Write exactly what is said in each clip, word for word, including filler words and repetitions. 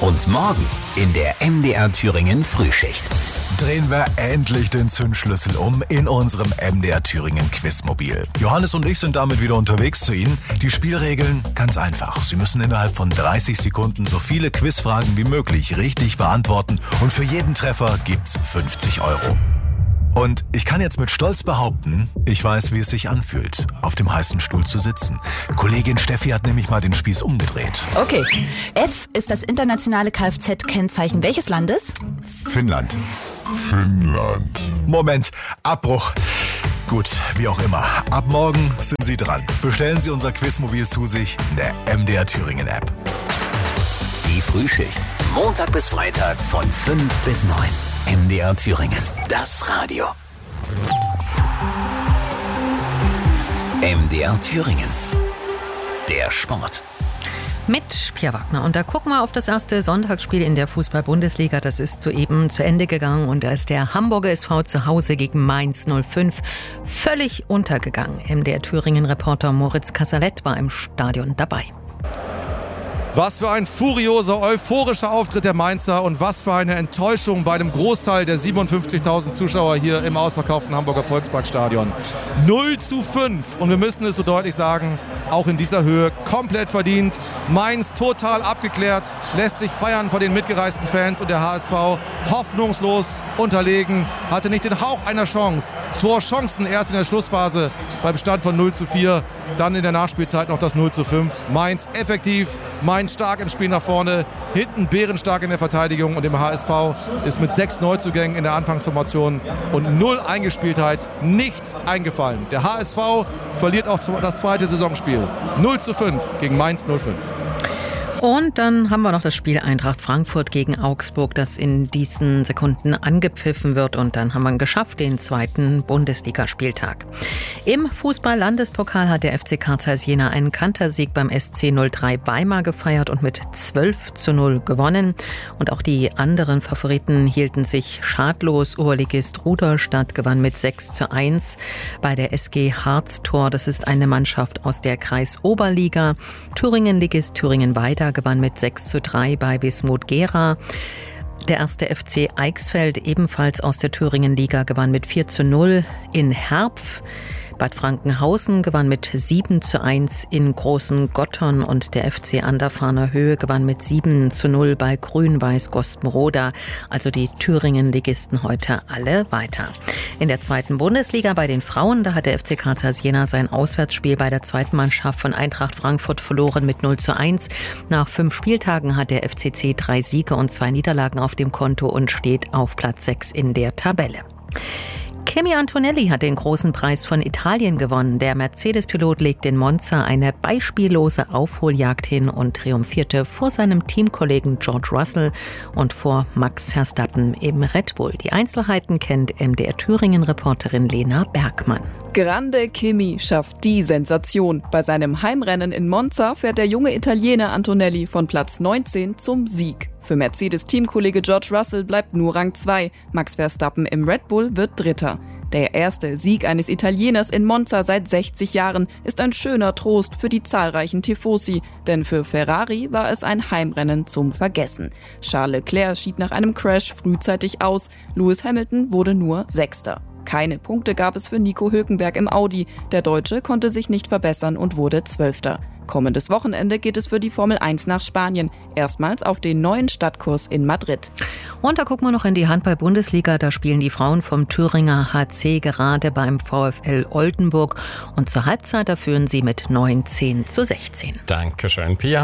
Und morgen in der M D R Thüringen Frühschicht. Drehen wir endlich den Zündschlüssel um in unserem M D R Thüringen Quizmobil. Johannes und ich sind damit wieder unterwegs zu Ihnen. Die Spielregeln ganz einfach. Sie müssen innerhalb von dreißig Sekunden so viele Quizfragen wie möglich richtig beantworten und für jeden Treffer gibt's fünfzig Euro. Und ich kann jetzt mit Stolz behaupten, ich weiß, wie es sich anfühlt, auf dem heißen Stuhl zu sitzen. Kollegin Steffi hat nämlich mal den Spieß umgedreht. Okay. F ist das internationale Kfz-Kennzeichen welches Landes? Finnland. Finnland. Moment, Abbruch. Gut, wie auch immer. Ab morgen sind Sie dran. Bestellen Sie unser Quizmobil zu sich in der M D R Thüringen App. Die Frühschicht. Montag bis Freitag von fünf bis neun. M D R Thüringen. Das Radio. M D R Thüringen. Der Sport. Mit Pia Wagner. Und da gucken wir auf das erste Sonntagsspiel in der Fußball-Bundesliga. Das ist soeben zu Ende gegangen und da ist der Hamburger S V zu Hause gegen Mainz null fünf völlig untergegangen. M D R Thüringen-Reporter Moritz Kasserlet war im Stadion dabei. Was für ein furioser, euphorischer Auftritt der Mainzer und was für eine Enttäuschung bei einem Großteil der siebenundfünfzigtausend Zuschauer hier im ausverkauften Hamburger Volksparkstadion. null zu fünf und wir müssen es so deutlich sagen, auch in dieser Höhe komplett verdient. Mainz total abgeklärt, lässt sich feiern von den mitgereisten Fans und der H S V hoffnungslos unterlegen, hatte nicht den Hauch einer Chance. Torchancen erst in der Schlussphase beim Stand von null zu vier, dann in der Nachspielzeit noch das null zu fünf. Mainz effektiv, Mainz stark im Spiel nach vorne, hinten bärenstark in der Verteidigung und dem H S V ist mit sechs Neuzugängen in der Anfangsformation und null Eingespieltheit nichts eingefallen. Der H S V verliert auch das zweite Saisonspiel. null zu fünf gegen Mainz null fünf. Und dann haben wir noch das Spiel Eintracht Frankfurt gegen Augsburg, das in diesen Sekunden angepfiffen wird. Und dann haben wir geschafft, den zweiten Bundesligaspieltag. Im Fußball-Landespokal hat der F C Carl Zeiss Jena einen Kantersieg beim S C null drei Weimar gefeiert und mit zwölf zu null gewonnen. Und auch die anderen Favoriten hielten sich schadlos. Oberligist Rudolstadt gewann mit sechs zu eins bei der S G Harztor. Das ist eine Mannschaft aus der Kreisoberliga. Thüringen-Ligist Thüringen-Weida gewann mit sechs zu drei bei Wismut Gera. Der erste F C Eichsfeld, ebenfalls aus der Thüringen-Liga, gewann mit vier zu null in Herpf. Bad Frankenhausen gewann mit sieben zu eins in Großen Gottorn und der F C Anderfahner Höhe gewann mit sieben zu null bei Grün-Weiß Gostenroda. Also die Thüringen-Ligisten heute alle weiter. In der zweiten Bundesliga bei den Frauen, da hat der F C Carl Zeiss Jena sein Auswärtsspiel bei der zweiten Mannschaft von Eintracht Frankfurt verloren mit null zu eins. Nach fünf Spieltagen hat der F C C drei Siege und zwei Niederlagen auf dem Konto und steht auf Platz sechs in der Tabelle. Kimi Antonelli hat den großen Preis von Italien gewonnen. Der Mercedes-Pilot legte in Monza eine beispiellose Aufholjagd hin und triumphierte vor seinem Teamkollegen George Russell und vor Max Verstappen im Red Bull. Die Einzelheiten kennt M D R Thüringen-Reporterin Lena Bergmann. Grande Kimi schafft die Sensation. Bei seinem Heimrennen in Monza fährt der junge Italiener Antonelli von Platz neunzehn zum Sieg. Für Mercedes-Teamkollege George Russell bleibt nur Rang zwei. Max Verstappen im Red Bull wird Dritter. Der erste Sieg eines Italieners in Monza seit sechzig Jahren ist ein schöner Trost für die zahlreichen Tifosi. Denn für Ferrari war es ein Heimrennen zum Vergessen. Charles Leclerc schied nach einem Crash frühzeitig aus. Lewis Hamilton wurde nur Sechster. Keine Punkte gab es für Nico Hülkenberg im Audi. Der Deutsche konnte sich nicht verbessern und wurde Zwölfter. Kommendes Wochenende geht es für die Formel eins nach Spanien. Erstmals auf den neuen Stadtkurs in Madrid. Und da gucken wir noch in die Handball-Bundesliga. Da spielen die Frauen vom Thüringer H C gerade beim VfL Oldenburg. Und zur Halbzeit, da führen sie mit neunzehn zu sechzehn. Dankeschön, Pia.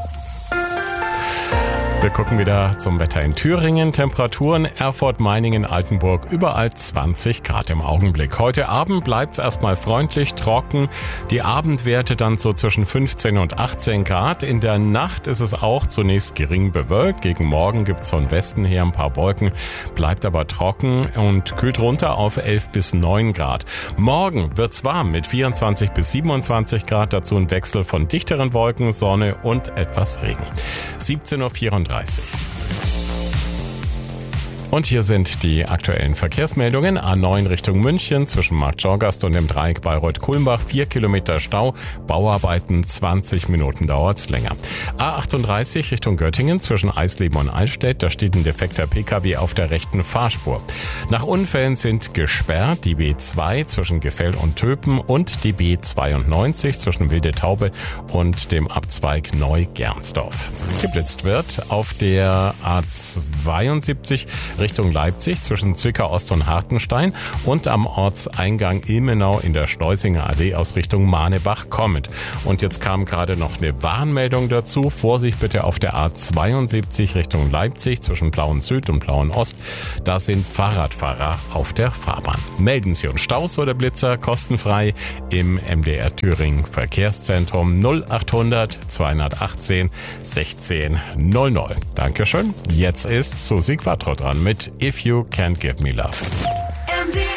Wir gucken wieder zum Wetter in Thüringen. Temperaturen Erfurt, Meiningen, Altenburg, überall zwanzig Grad im Augenblick. Heute Abend bleibt es erstmal freundlich, trocken. Die Abendwerte dann so zwischen fünfzehn und achtzehn Grad. In der Nacht ist es auch zunächst gering bewölkt. Gegen Morgen gibt es von Westen her ein paar Wolken, bleibt aber trocken und kühlt runter auf elf bis neun Grad. Morgen wird's warm mit vierundzwanzig bis siebenundzwanzig Grad. Dazu ein Wechsel von dichteren Wolken, Sonne und etwas Regen. siebzehn Uhr vierunddreißig. Und hier sind die aktuellen Verkehrsmeldungen. A neun Richtung München zwischen Marktschorgast und dem Dreieck Bayreuth-Kulmbach. vier Kilometer Stau. Bauarbeiten zwanzig Minuten dauert's länger. A achtunddreißig Richtung Göttingen zwischen Eisleben und Eichstätt. Da steht ein defekter Pkw auf der rechten Fahrspur. Nach Unfällen sind gesperrt die B zwei zwischen Gefell und Töpen und die B zweiundneunzig zwischen Wilde Taube und dem Abzweig Neu-Gernsdorf. Geblitzt wird auf der A zweiundsiebzig Richtung Leipzig zwischen Zwickau Ost und Hartenstein und am Ortseingang Ilmenau in der Schleusinger Allee aus Richtung Mahnebach kommend. Und jetzt kam gerade noch eine Warnmeldung dazu. Vorsicht bitte auf der A zweiundsiebzig Richtung Leipzig zwischen Plauen Süd und Plauen Ost. Da sind Fahrradfahrer auf der Fahrbahn. Melden Sie uns Staus oder Blitzer kostenfrei im M D R Thüringen Verkehrszentrum null achthundert zweihundertachtzehn sechzehn null null. Dankeschön. Jetzt ist Susi Quattro dran mit If You Can't Give Me Love. M D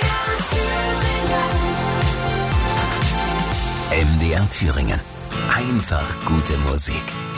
R Thüringen. M D R Thüringen. Einfach gute Musik.